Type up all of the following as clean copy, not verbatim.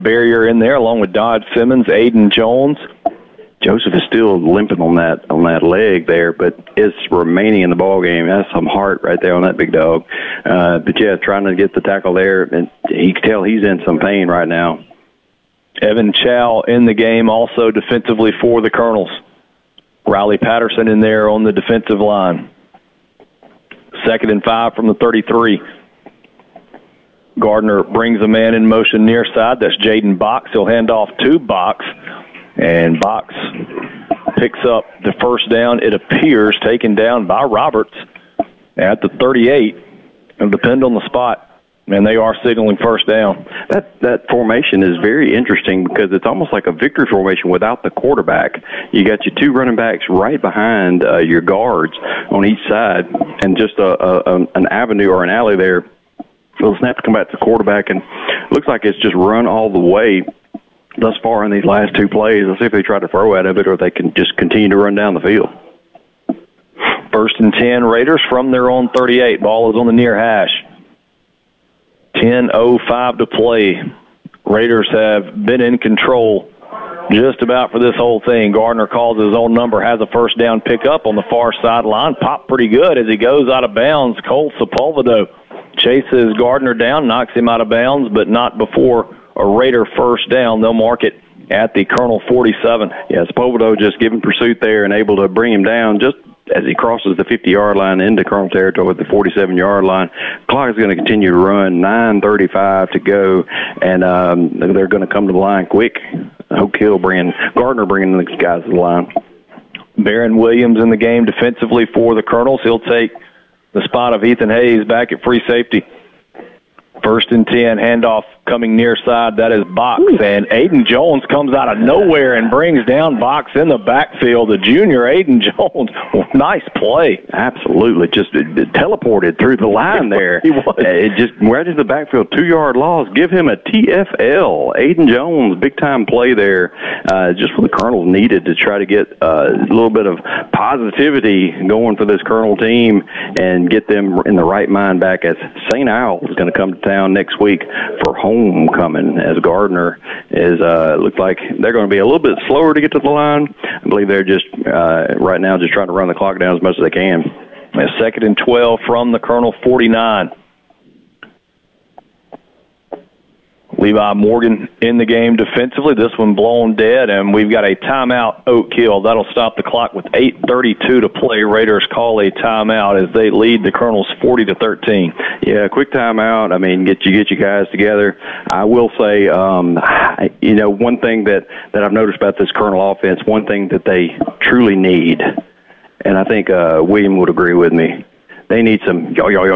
barrier in there, along with Dodge Simmons, Aiden Jones. Joseph is still limping on that leg there, but it's remaining in the ball game. That's some heart right there on that big dog. But yeah, trying to get the tackle there, and you can tell he's in some pain right now. Evan Chow in the game also defensively for the Colonels. Riley Patterson in there on the defensive line. 2nd and 5 from the 33. Gardner brings a man in motion near side. That's Jaden Box. He'll hand off to Box. And Box picks up the first down, it appears, taken down by Roberts at the 38. It'll depend on the spot. And they are signaling first down. That formation is very interesting because it's almost like a victory formation without the quarterback. You got your 2 running backs right behind your guards on each side, and just an avenue or an alley there. Little snap to come back to the quarterback, and looks like it's just run all the way thus far in these last 2 plays. Let's see if they try to throw at it or they can just continue to run down the field. 1st and 10, Raiders from their own 38. Ball is on the near hash. 10:05 to play. Raiders have been in control just about for this whole thing. Gardner calls his own number, has a first down pickup on the far sideline. Popped pretty good as he goes out of bounds. Colt Sepulvedo chases Gardner down, knocks him out of bounds, but not before a Raider first down. They'll mark it at the Colonel 47. Yeah, Sepulvedo just giving pursuit there and able to bring him down just as he crosses the 50-yard line into Colonel territory at the 47-yard line. Clock is going to continue to run, 9:35 to go, and they're going to come to the line quick. Oak Hill Gardner bringing the guys to the line. Barron Williams in the game defensively for the Colonels. He'll take the spot of Ethan Hayes back at free safety. 1st and 10, handoff coming near side. That is Box. And Aiden Jones comes out of nowhere and brings down Box in the backfield. The junior Aiden Jones. Nice play. Absolutely. Just teleported through the line there. He was. It just right into the backfield. 2-yard loss. Give him a TFL. Aiden Jones, big-time play there. Just what the Colonels needed to try to get a little bit of positivity going for this Colonel team and get them in the right mind back as St. Owl is going to come to town next week for homecoming, as Gardner is looks like they're going to be a little bit slower to get to the line. I believe they're just right now just trying to run the clock down as much as they can. 2nd and 12 from the Colonel 49. Levi Morgan in the game defensively. This one blown dead, and we've got a timeout, Oak Hill. That'll stop the clock with 8:32 to play. Raiders call a timeout as they lead the Colonels 40-13. Yeah, quick timeout. I mean, get you guys together. I will say, one thing that I've noticed about this Colonel offense, one thing that they truly need, and I think William would agree with me, they need some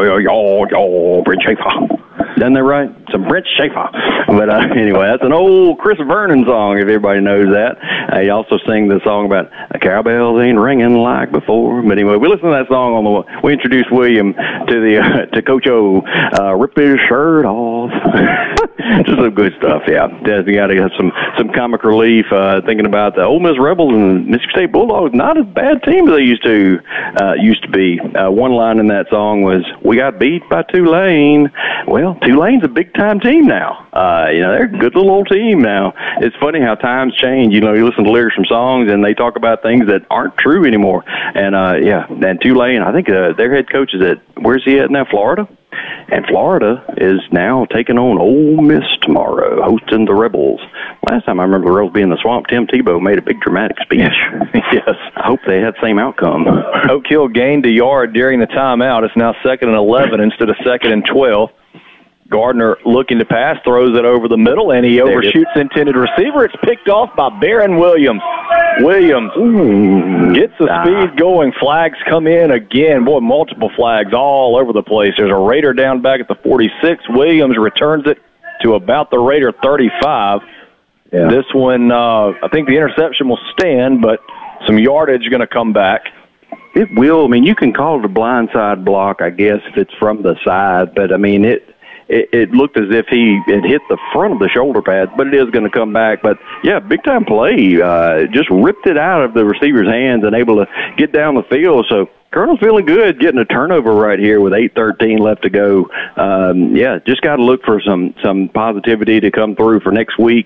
Brent Schaefer. Doesn't that right? Some Brent Schaefer. But anyway, that's an old Chris Vernon song, if everybody knows that. He also sang the song about cowbells ain't ringing like before. But anyway, we listened to that song we introduced William to Coach O. Rip his shirt off. Just some good stuff, yeah. You got to have some comic relief thinking about the Ole Miss Rebels and Mississippi State Bulldogs. Not as bad team as they used to be. One line in that song was, "We got beat by Tulane." Well, Tulane's a big-time team now. They're a good little old team now. It's funny how times change. You listen to lyrics from songs, and they talk about things that aren't true anymore. And, and Tulane, I think their head coach is where's he at now, Florida? And Florida is now taking on Ole Miss tomorrow, hosting the Rebels. Last time I remember the Rebels being in the swamp, Tim Tebow made a big dramatic speech. Yes. I hope they had the same outcome. Oak Hill gained a yard during the timeout. It's now 2nd and 11 instead of 2nd and 12. Gardner looking to pass, throws it over the middle, and he overshoots intended receiver. It's picked off by Barron Williams. Williams gets the speed going. Flags come in again. Boy, multiple flags all over the place. There's a Raider down back at the 46. Williams returns it to about the Raider 35. Yeah. This one, I think the interception will stand, but some yardage going to come back. It will. I mean, you can call it a blindside block, I guess, if it's from the side, but, I mean, it looked as if he had hit the front of the shoulder pad, but it is going to come back. But, yeah, big-time play. Just ripped it out of the receiver's hands and able to get down the field. So Colonel's feeling good, getting a turnover right here with 8:13 left to go. Just got to look for some positivity to come through for next week.